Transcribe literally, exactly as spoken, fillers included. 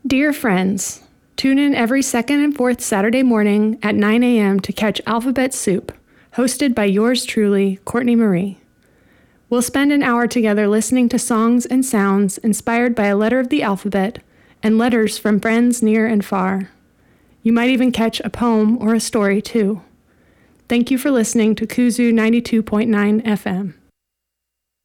Dear friends, tune in every second and fourth Saturday morning at nine a.m. to catch Alphabet Soup, hosted by yours truly, Courtney Marie. We'll spend an hour together listening to songs and sounds inspired by a letter of the alphabet and letters from friends near and far. You might even catch a poem or a story, too. Thank you for listening to Kuzu ninety-two point nine F M.